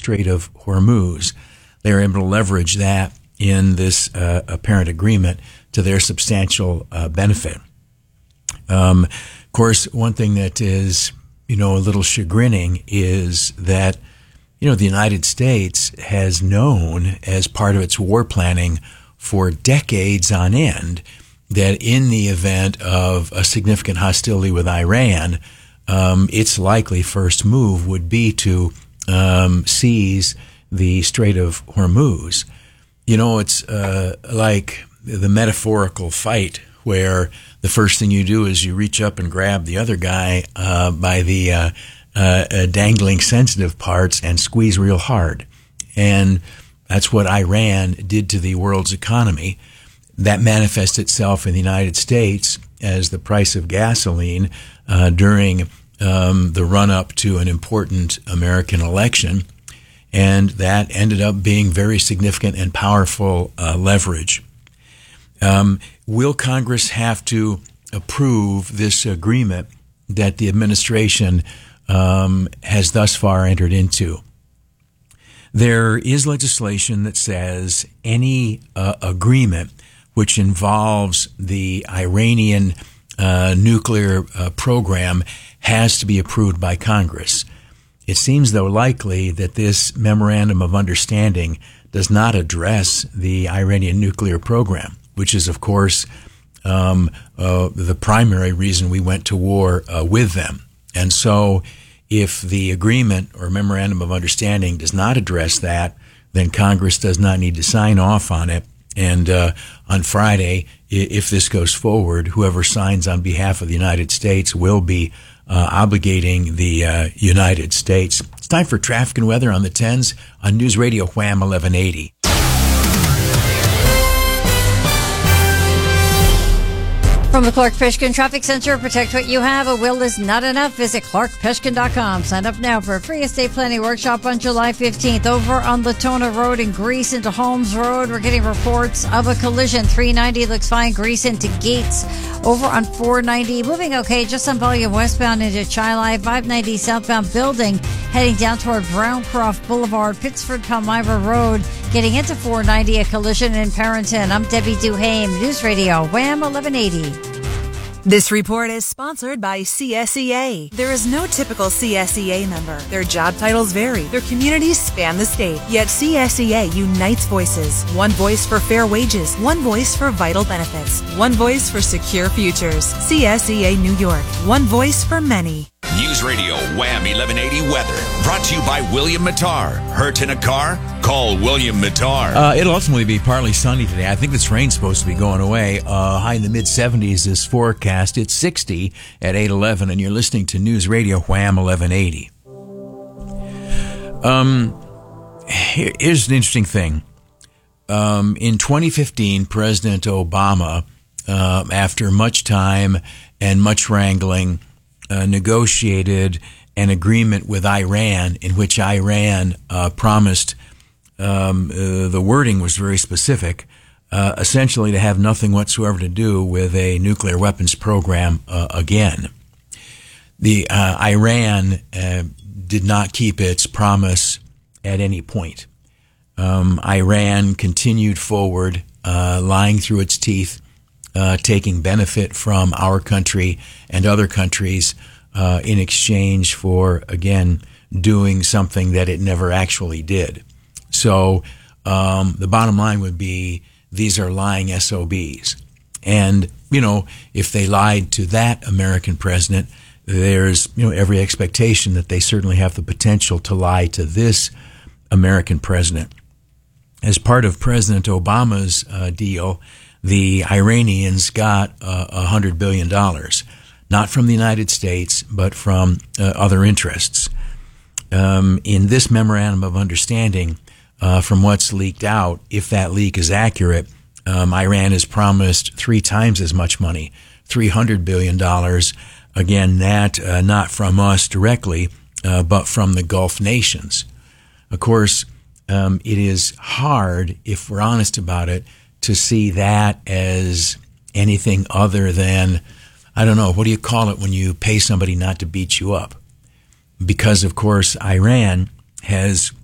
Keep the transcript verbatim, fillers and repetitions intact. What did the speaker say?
Strait of Hormuz. They're able to leverage that in this uh, apparent agreement to their substantial uh, benefit. Um, of course, one thing that is, you know, a little chagrining is that, you know, the United States has known as part of its war planning for decades on end that in the event of a significant hostility with Iran, um, its likely first move would be to um, seize the Strait of Hormuz. You know, it's uh, like the metaphorical fight where the first thing you do is you reach up and grab the other guy uh, by the uh, uh, uh, dangling sensitive parts and squeeze real hard. And that's what Iran did to the world's economy. That manifests itself in the United States as the price of gasoline uh, during um, the run-up to an important American election. And that ended up being very significant and powerful uh, leverage. Um, will Congress have to approve this agreement that the administration um, has thus far entered into? There is legislation that says any uh, agreement which involves the Iranian uh, nuclear uh, program has to be approved by Congress. It seems, though, likely that this memorandum of understanding does not address the Iranian nuclear program, which is, of course, um, uh, the primary reason we went to war uh, with them. And so if the agreement or memorandum of understanding does not address that, then Congress does not need to sign off on it. And uh, on Friday, if this goes forward, whoever signs on behalf of the United States will be uh, obligating the uh, United States. It's time for traffic and weather on the tens on News Radio Wham eleven eighty. From the Clark Peshkin Traffic Center, protect what you have. A will is not enough. Visit clark peshkin dot com. Sign up now for a free estate planning workshop on July fifteenth. Over on Latona Road in Greece into Holmes Road, we're getting reports of a collision. three ninety looks fine. Greece into Gates. Over on four ninety, moving okay, just on volume westbound into Chili. five ninety southbound building, heading down toward Browncroft Boulevard, Pittsford Palmyra Road. Getting into four ninety, a collision in Parrington. I'm Debbie Duhame, News Radio, Wham eleven eighty. This report is sponsored by C S E A. There is no typical C S E A member. Their job titles vary. Their communities span the state. Yet C S E A unites voices. One voice for fair wages. One voice for vital benefits. One voice for secure futures. C S E A New York. One voice for many. News Radio Wham eleven eighty weather. Brought to you by William Mattar. Hurt in a car? Call William Mattar. Uh, it'll ultimately be partly sunny today. I think this rain's supposed to be going away. Uh, high in the mid seventies is forecast. It's sixty at eight eleven, and you're listening to News Radio Wham eleven eighty. Um, here, here's an interesting thing. Um, in twenty fifteen, President Obama, uh, after much time and much wrangling, uh, negotiated an agreement with Iran in which Iran uh, promised, um, uh, the wording was very specific, uh, essentially to have nothing whatsoever to do with a nuclear weapons program uh, again. The uh, Iran uh, did not keep its promise at any point. Um, Iran continued forward, uh, lying through its teeth, uh, taking benefit from our country and other countries uh, in exchange for, again, doing something that it never actually did. So um, the bottom line would be these are lying S O Bs. And, you know, if they lied to that American president, there's, you know, every expectation that they certainly have the potential to lie to this American president. As part of President Obama's uh, deal, the Iranians got uh, one hundred billion dollars, not from the United States, but from uh, other interests. Um, in this memorandum of understanding, uh, from what's leaked out, if that leak is accurate, um, Iran is promised three times as much money, three hundred billion dollars. Again, that uh, not from us directly, uh, but from the Gulf nations. Of course, um, it is hard, if we're honest about it, to see that as anything other than, I don't know, what do you call it when you pay somebody not to beat you up? Because, of course, Iran has